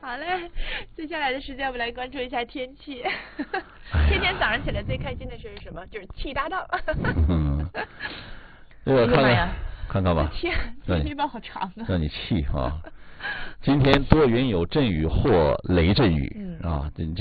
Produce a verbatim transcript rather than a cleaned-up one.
好嘞，接下来的时间我们来关注一下天气。天天早上起来最开心的事是什么？就是气搭档。 嗯，这个看看看看吧。 天，天气预报好长啊。 让你气啊！今天多云有阵雨或雷阵雨、 嗯、 啊，这这。